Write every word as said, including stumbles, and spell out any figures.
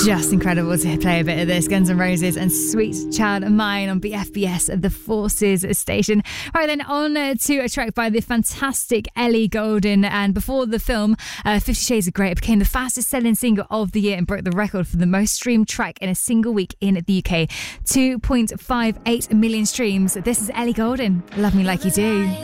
Just incredible to play a bit of this. Guns N' Roses and Sweet Child of Mine on B F B S, the Forces station. Right then, on uh, to a track by the fantastic Ellie Goulding. And before the film, uh, Fifty Shades of Grey, it became the fastest selling single of the year and broke the record for the most streamed track in a single week in the U K. two point five eight million streams. This is Ellie Goulding, Love Me Like You Do.